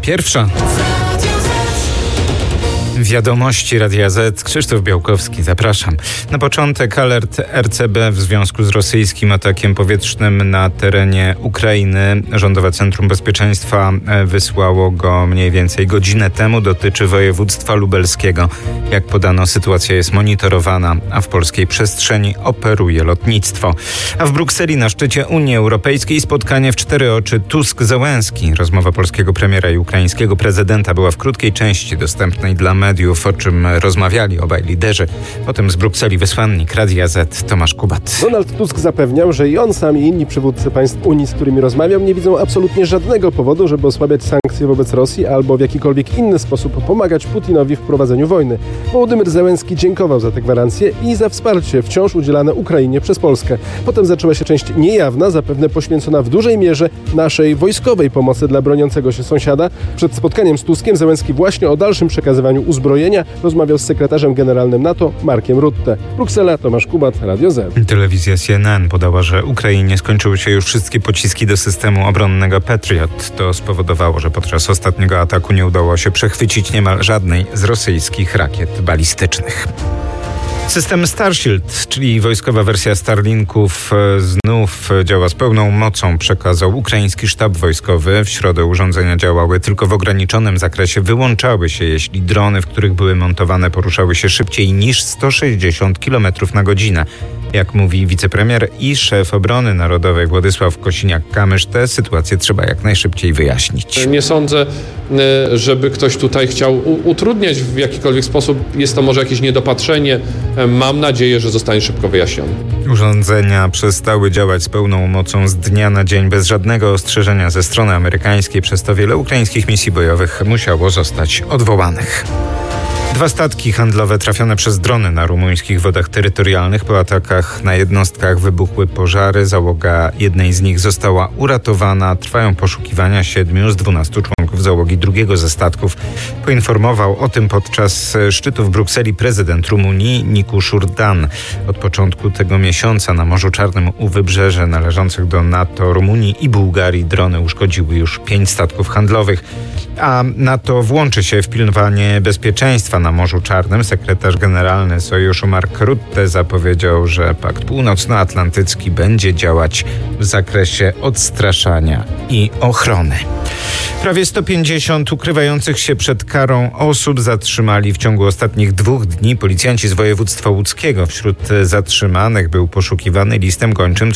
Pierwsza. Wiadomości Radia Z. Krzysztof Białkowski, zapraszam. Na początek alert RCB w związku z rosyjskim atakiem powietrznym na terenie Ukrainy. Rządowe Centrum Bezpieczeństwa wysłało go mniej więcej godzinę temu. Dotyczy województwa lubelskiego. Jak podano, sytuacja jest monitorowana, a w polskiej przestrzeni operuje lotnictwo. A w Brukseli na szczycie Unii Europejskiej spotkanie w 4 oczy Tusk-Zełenski. Rozmowa polskiego premiera i ukraińskiego prezydenta była w krótkiej części dostępnej dla mediów, o czym rozmawiali obaj liderzy. Potem z Brukseli wysłannik Radia Z Tomasz Kubat. Donald Tusk zapewniał, że i on sam i inni przywódcy państw Unii, z którymi rozmawiał, nie widzą absolutnie żadnego powodu, żeby osłabiać sankcje wobec Rosji albo w jakikolwiek inny sposób pomagać Putinowi w prowadzeniu wojny. Wołodymyr Zełenski dziękował za te gwarancje i za wsparcie wciąż udzielane Ukrainie przez Polskę. Potem zaczęła się część niejawna, zapewne poświęcona w dużej mierze naszej wojskowej pomocy dla broniącego się sąsiada. Przed spotkaniem z Tuskiem Zełenski właśnie o dalszym przekazywaniu uzbrojenia rozmawiał z sekretarzem generalnym NATO Markiem Rutte. Bruksela, Tomasz Kubat, Radio Z. Telewizja CNN podała, że Ukrainie skończyły się już wszystkie pociski do systemu obronnego Patriot. To spowodowało, że podczas ostatniego ataku nie udało się przechwycić niemal żadnej z rosyjskich rakiet balistycznych. System Starshield, czyli wojskowa wersja Starlinków, znów działa z pełną mocą, przekazał ukraiński sztab wojskowy. W środę urządzenia działały tylko w ograniczonym zakresie. Wyłączały się, jeśli drony, w których były montowane, poruszały się szybciej niż 160 km na godzinę. Jak mówi wicepremier i szef obrony narodowej Władysław Kosiniak-Kamysz, tę sytuację trzeba jak najszybciej wyjaśnić. Nie sądzę, żeby ktoś tutaj chciał utrudniać w jakikolwiek sposób. Jest to może jakieś niedopatrzenie. Mam nadzieję, że zostanie szybko wyjaśnione. Urządzenia przestały działać z pełną mocą z dnia na dzień, bez żadnego ostrzeżenia ze strony amerykańskiej. Przez to wiele ukraińskich misji bojowych musiało zostać odwołanych. 2 statki handlowe trafione przez drony na rumuńskich wodach terytorialnych. Po atakach na jednostkach wybuchły pożary. Załoga jednej z nich została uratowana. Trwają poszukiwania 7 z 12 członków załogi drugiego ze statków. Poinformował o tym podczas szczytu w Brukseli prezydent Rumunii Nicușor Dan. Od początku tego miesiąca na Morzu Czarnym u wybrzeży należących do NATO Rumunii i Bułgarii drony uszkodziły już 5 statków handlowych. A NATO włączy się w pilnowanie bezpieczeństwa na Morzu Czarnym. Sekretarz generalny Sojuszu Mark Rutte zapowiedział, że Pakt Północnoatlantycki będzie działać w zakresie odstraszania i ochrony. Prawie 150 ukrywających się przed karą osób zatrzymali w ciągu ostatnich 2 dni policjanci z województwa łódzkiego. Wśród zatrzymanych był poszukiwany listem gończym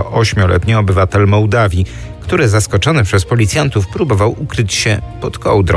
38-letni obywatel Mołdawii, który zaskoczony przez policjantów próbował ukryć się pod kołdrą.